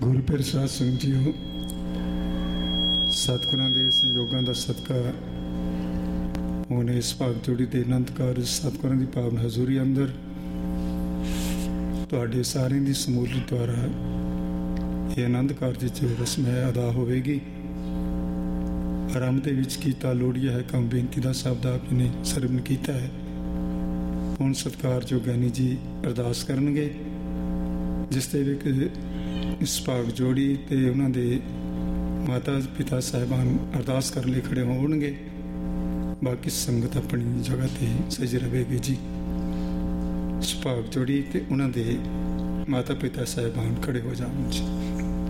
ਗੁਰੂ ਪਿਆਰੇ ਸਾਧ ਸੰਗਤ ਜੀਓ, ਸਤਿਗੁਰਾਂ ਦੇ ਸੰਯੋਗਾਂ ਦਾ ਸਦਕਾ ਹੁਣ ਇਸ ਭਾਗ ਜੋੜੀ ਦੇ ਅਨੰਦ ਕਾਰਜ ਸਤਿਗੁਰਾਂ ਦੀ ਪਾਵਨ ਹਜ਼ੂਰੀ ਅੰਦਰ ਤੁਹਾਡੇ ਸਾਰਿਆਂ ਦੀ ਸਮੂਲਤ ਦੁਆਰਾ ਇਹ ਆਨੰਦ ਕਾਰਜ 'ਚ ਰਸਮ ਹੈ ਅਦਾ ਹੋਵੇਗੀ। ਆਰੰਭ ਦੇ ਵਿੱਚ ਕੀਤਾ ਲੋੜੀਆ ਹੈ ਕੰਮ ਬੇਨਤੀ ਦਾ ਸ਼ਬਦ ਆਪ ਨੇ ਸਰਵਣ ਕੀਤਾ ਹੈ। ਹੁਣ ਸਤਿਕਾਰਯੋਗ ਗਿਆਨੀ ਜੀ ਅਰਦਾਸ ਕਰਨਗੇ, ਜਿਸ ਦੇ ਵਿੱਚ ਇਸ ਭਾਗ ਜੋੜੀ ਤੇ ਉਹਨਾਂ ਦੇ ਮਾਤਾ ਪਿਤਾ ਸਾਹਿਬਾਨ ਅਰਦਾਸ ਕਰਨ ਲਈ ਖੜੇ ਹੋਣਗੇ। ਬਾਕੀ ਸੰਗਤ ਆਪਣੀ ਜਗ੍ਹਾ ਤੇ ਸਜ ਰਹੇਗੀ ਜੀ। ਇਸ ਭਾਗ ਜੋੜੀ ਤੇ ਉਹਨਾਂ ਦੇ ਮਾਤਾ ਪਿਤਾ ਸਾਹਿਬਾਨ ਖੜੇ ਹੋ ਜਾਣ ਜੀ।